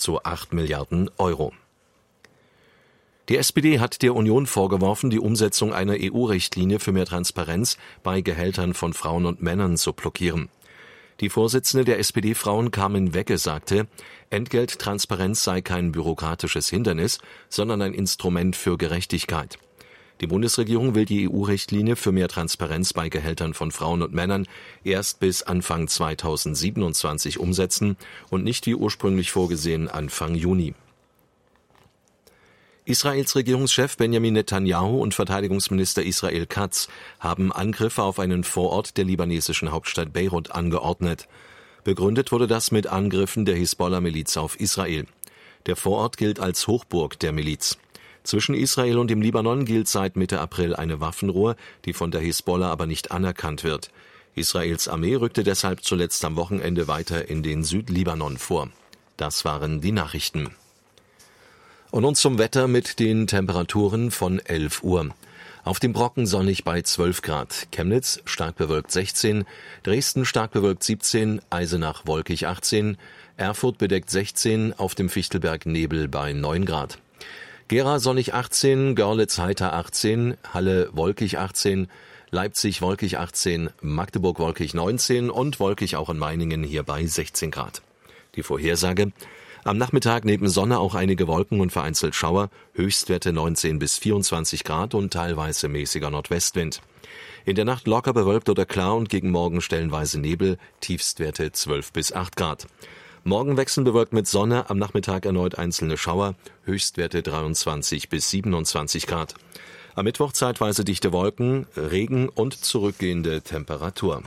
zu 8 Milliarden Euro. Die SPD hat der Union vorgeworfen, die Umsetzung einer EU-Richtlinie für mehr Transparenz bei Gehältern von Frauen und Männern zu blockieren. Die Vorsitzende der SPD-Frauen Carmen Wegge sagte, Entgelttransparenz sei kein bürokratisches Hindernis, sondern ein Instrument für Gerechtigkeit. Die Bundesregierung will die EU-Richtlinie für mehr Transparenz bei Gehältern von Frauen und Männern erst bis Anfang 2027 umsetzen und nicht wie ursprünglich vorgesehen Anfang Juni. Israels Regierungschef Benjamin Netanyahu und Verteidigungsminister Israel Katz haben Angriffe auf einen Vorort der libanesischen Hauptstadt Beirut angeordnet. Begründet wurde das mit Angriffen der Hisbollah-Miliz auf Israel. Der Vorort gilt als Hochburg der Miliz. Zwischen Israel und dem Libanon gilt seit Mitte April eine Waffenruhe, die von der Hisbollah aber nicht anerkannt wird. Israels Armee rückte deshalb zuletzt am Wochenende weiter in den Südlibanon vor. Das waren die Nachrichten. Und nun zum Wetter mit den Temperaturen von 11 Uhr. Auf dem Brocken sonnig bei 12 Grad, Chemnitz stark bewölkt 16, Dresden stark bewölkt 17, Eisenach wolkig 18, Erfurt bedeckt 16, auf dem Fichtelberg Nebel bei 9 Grad. Gera sonnig 18, Görlitz heiter 18, Halle wolkig 18, Leipzig wolkig 18, Magdeburg wolkig 19 und wolkig auch in Meiningen hier bei 16 Grad. Die Vorhersage: Am Nachmittag neben Sonne auch einige Wolken und vereinzelt Schauer, Höchstwerte 19 bis 24 Grad und teilweise mäßiger Nordwestwind. In der Nacht locker bewölkt oder klar und gegen Morgen stellenweise Nebel, Tiefstwerte 12 bis 8 Grad. Morgen wechseln bewölkt mit Sonne, am Nachmittag erneut einzelne Schauer, Höchstwerte 23 bis 27 Grad. Am Mittwoch zeitweise dichte Wolken, Regen und zurückgehende Temperatur.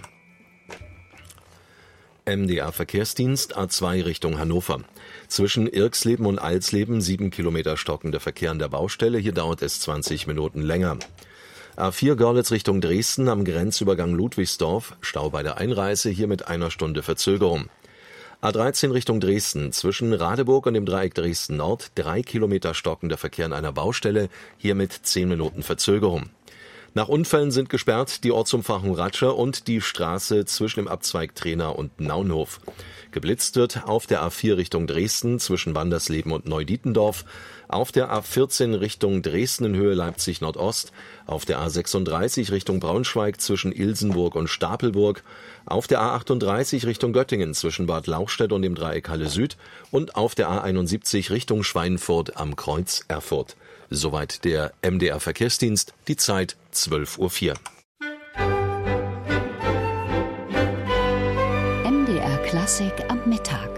MDR-Verkehrsdienst A2 Richtung Hannover. Zwischen Irxleben und Alsleben 7 Kilometer stockender Verkehr an der Baustelle. Hier dauert es 20 Minuten länger. A4 Görlitz Richtung Dresden am Grenzübergang Ludwigsdorf. Stau bei der Einreise, hier mit 1 Stunde Verzögerung. A13 Richtung Dresden. Zwischen Radeburg und dem Dreieck Dresden Nord 3 Kilometer stockender Verkehr an einer Baustelle. Hier mit 10 Minuten Verzögerung. Nach Unfällen sind gesperrt die Ortsumfahrung Ratscher und die Straße zwischen dem Abzweig Trena und Naunhof. Geblitzt wird auf der A4 Richtung Dresden zwischen Wandersleben und Neudietendorf, auf der A14 Richtung Dresden in Höhe Leipzig Nordost, auf der A36 Richtung Braunschweig zwischen Ilsenburg und Stapelburg, auf der A38 Richtung Göttingen zwischen Bad Lauchstädt und dem Dreieck Halle Süd und auf der A71 Richtung Schweinfurt am Kreuz Erfurt. Soweit der MDR Verkehrsdienst, die Zeit 12:04 Uhr. MDR Klassik am Mittag.